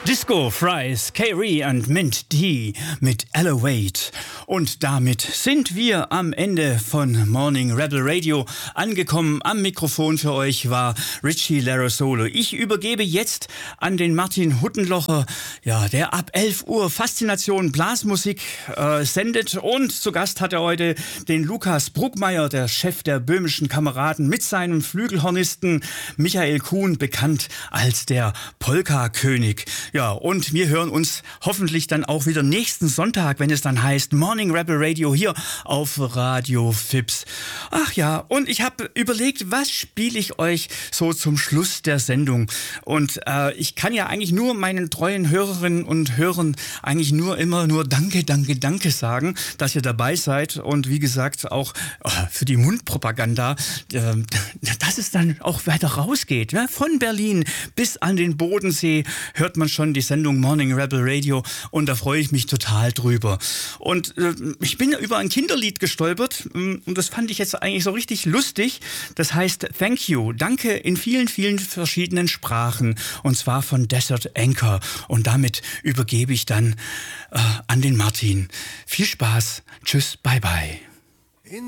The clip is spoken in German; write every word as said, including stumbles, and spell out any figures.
Disco Fries, K-Ree und Mint D mit Elevate. Und damit sind wir am Ende von Morning Rebel Radio angekommen. Am Mikrofon für euch war Richie Larosolo. Ich übergebe jetzt an den Martin Huttenlocher, ja, der ab elf Uhr Faszination Blasmusik äh, sendet. Und zu Gast hat er heute den Lukas Bruckmeier, der Chef der Böhmischen Kameraden, mit seinem Flügelhornisten Michael Kuhn, bekannt als der Polka-König. Ja, und wir hören uns hoffentlich dann auch wieder nächsten Sonntag, wenn es dann heißt Morning Rebel Radio hier auf Radio Fips. Ach ja, und ich habe überlegt, was spiele ich euch so zum Schluss der Sendung? Und äh, ich kann ja eigentlich nur meinen treuen Hörerinnen und Hörern eigentlich nur immer nur Danke, Danke, Danke sagen, dass ihr dabei seid. Und wie gesagt, auch äh, für die Mundpropaganda, äh, dass es dann auch weiter rausgeht. Ja? Von Berlin bis an den Bodensee hört man schon die Sendung Morning Rebel Radio und da freue ich mich total drüber. Und äh, ich bin über ein Kinderlied gestolpert und das fand ich jetzt eigentlich so richtig lustig. Das heißt Thank You, danke in vielen, vielen verschiedenen Sprachen und zwar von Desert Anchor. Und damit übergebe ich dann äh, an den Martin. Viel Spaß, tschüss, bye bye.